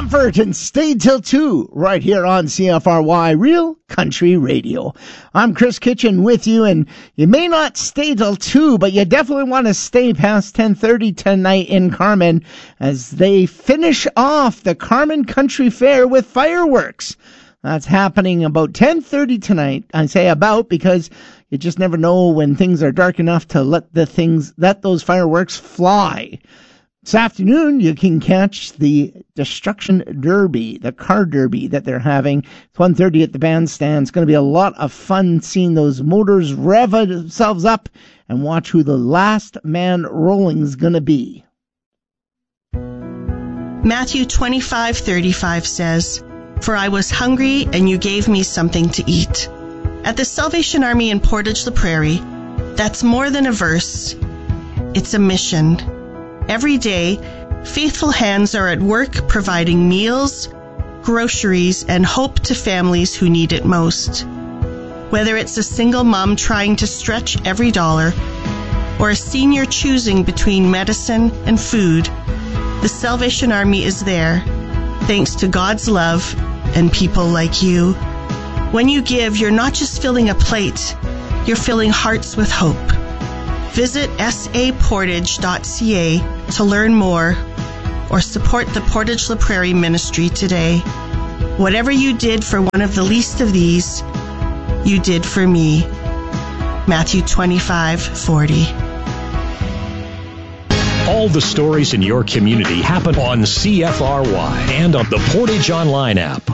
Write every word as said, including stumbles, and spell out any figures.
effort and stay till two right here on C F R Y Real Country Radio. I'm Chris Kitchen with you, and you may not stay till two, but you definitely want to stay past ten thirty tonight in Carman as they finish off the Carman Country Fair with fireworks. That's happening about ten thirty tonight. I say about because you just never know when things are dark enough to let the things, let those fireworks fly. This afternoon, you can catch the Destruction Derby, the car derby that they're having. It's one thirty at the bandstand. It's going to be a lot of fun seeing those motors rev themselves up and watch who the last man rolling is going to be. Matthew twenty-five thirty-five says, "For I was hungry, and you gave me something to eat." At the Salvation Army in Portage la Prairie, that's more than a verse. It's a mission. Every day, faithful hands are at work providing meals, groceries, and hope to families who need it most. Whether it's a single mom trying to stretch every dollar, or a senior choosing between medicine and food, the Salvation Army is there, thanks to God's love and people like you. When you give, you're not just filling a plate, you're filling hearts with hope. Visit s a portage dot c a to learn more or support the Portage la Prairie ministry today. Whatever you did for one of the least of these, you did for me. Matthew twenty-five forty. All the stories in your community happen on C F R Y and on the Portage Online app.